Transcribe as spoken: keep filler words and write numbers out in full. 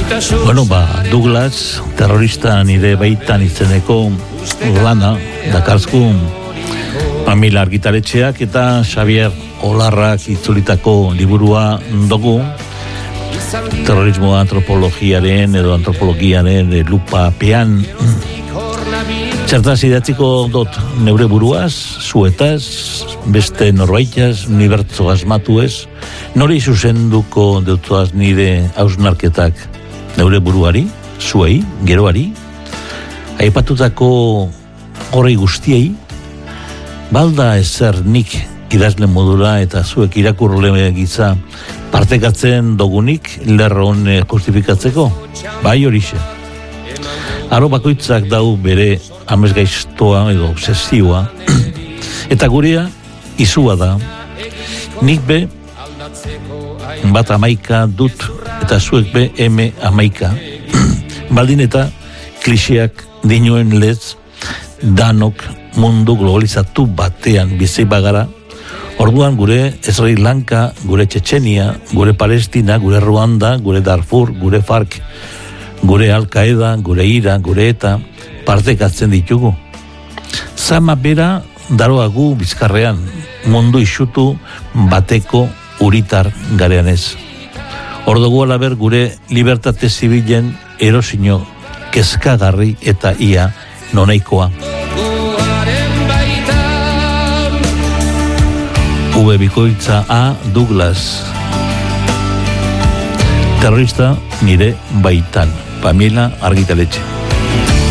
Bueno, ba, Douglas, terrorista nire baitan izeneko lana, dakarzku Pamela argitaletxeak eta Xavier Olarrak itzulitako liburua dugu, terrorismo antropologiaren edo antropologiaren lupapean. Txertaz idatziko dot neure buruaz, zuetaz, beste norbaitaz, unibertso asmatuez, nori zuzenduko deutzoaz nire hausnarketak neure buruari, zuei, geroari, aipatutako horrei guztiei, balda ezer nik idazle modura eta zuek irakurle gitza partekatzen dogunik lerron justifikatzeko, bai horixe. Aro bakoitzak dau bere amesgaiztoa edo obsesioa, eta gurea izua da, nik be bat amaika dut eta zuek be eme amaika, baldin eta kliseak dinuen lez danok mundu globalizatu batean bizi bagara, orduan gure Sri Lanka, gure Txetxenia, gure Palestina, gure Ruanda, gure Darfur, gure Farc, gure Al-Qaeda, gure Ira, gure ETA partekatzen ditugu. Zama bera daroagu bizkarrean, mundu isutu bateko uritar garean ez. Ordugu alaber gure libertate zibilen erosino kezkagarri eta ia noneikoa. V bikoitza A Douglas, terrorista nire baitan, Pamela argitaletxe.